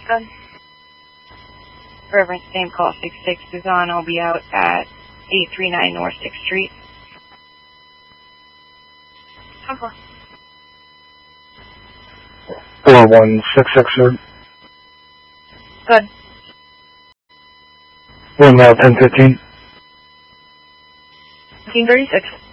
Good. Reverend Same call 66 is on. I'll be out at 839 North 6th Street. 10-4. 4166, sir. Good. 1 mile 1015. 1936.